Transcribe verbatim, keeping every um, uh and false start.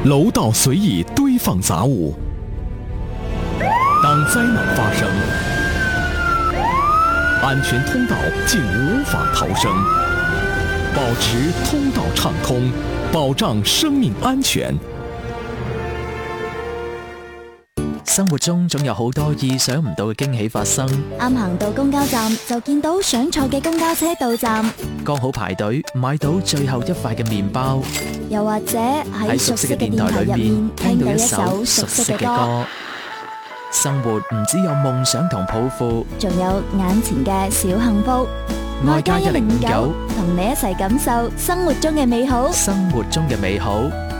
樓道隨意堆放雜物，當災難發生，安全通道竟無法逃生。保持通道暢通，保障生命安全。 生活中總有好多意想唔到嘅驚喜發生。 啱行到公交站就見到想坐嘅公交車到站， 剛好排隊買到最後一塊嘅麵包， 又或者喺熟悉嘅電台入面聽到一首熟悉嘅歌。 生活唔只有夢想同抱負， 仲有眼前嘅小幸福。 愛加一零五九， 同你一齊感受生活中嘅美好。 生活中嘅美好。